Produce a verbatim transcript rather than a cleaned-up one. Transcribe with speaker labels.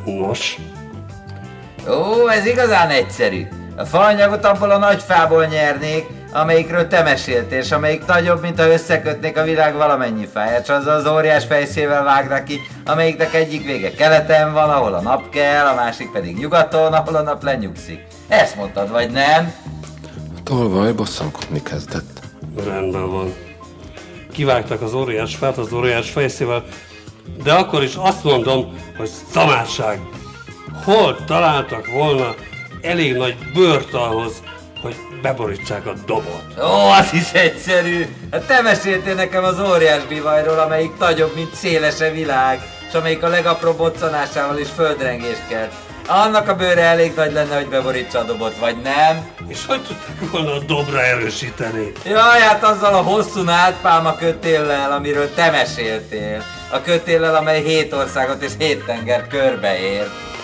Speaker 1: Nos?
Speaker 2: Ó, ez igazán egyszerű. A faanyagot abból a nagy fából nyernék, amelyikről te meséltél, és amelyik nagyobb, mint ha összekötnék a világ valamennyi fáját, és azzal az óriás fejszével vágnak ki, amelyiknek egyik vége keleten van, ahol a nap kell, a másik pedig nyugaton, ahol a nap lenyugszik. Ezt mondtad, vagy nem?
Speaker 3: A tolvaj bosszankodni kezdett.
Speaker 1: Rendben van. Kivágtak az óriás fát az óriás fejszével, de akkor is azt mondom, hogy szamárság. Hol találtak volna elég nagy bőrt ahhoz, hogy beborítsák a dobot?
Speaker 2: Ó, az is egyszerű. Hát te meséltél nekem az óriás bivajról, amelyik nagyobb, mint széles a világ, és amelyik a legapróbb boccanásával is földrengést kelt. Annak a bőre elég nagy lenne, hogy beborítsa a dobot, vagy nem?
Speaker 1: És hogy tudták volna a dobra erősíteni?
Speaker 2: Jaj, hát azzal a hosszú nádpálma kötéllel, amiről te meséltél. A kötéllel, amely hét országot és hét tengert körbeér.